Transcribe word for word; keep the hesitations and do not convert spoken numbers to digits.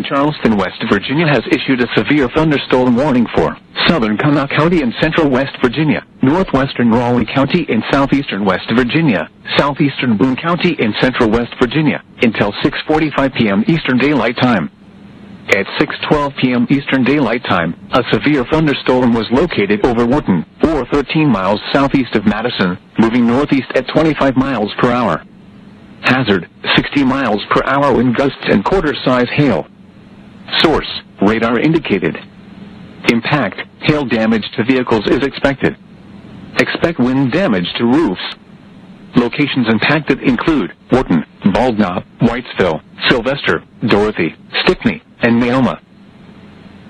in Charleston, West Virginia has issued a severe thunderstorm warning for southern Kanawha County in central West Virginia, northwestern Raleigh County in southeastern West Virginia, southeastern Boone County in central West Virginia, until six forty-five p m Eastern Daylight Time. At six twelve p m Eastern Daylight Time, a severe thunderstorm was located over Wharton, or thirteen miles southeast of Madison, moving northeast at twenty-five miles per hour. Hazard, sixty miles per hour wind gusts and quarter-size hail. Source, radar indicated. Impact, hail damage to vehicles is expected. Expect wind damage to roofs. Locations impacted include Wharton, Bald Knob, Whitesville, Sylvester, Dorothy, Stickney, and Neoma.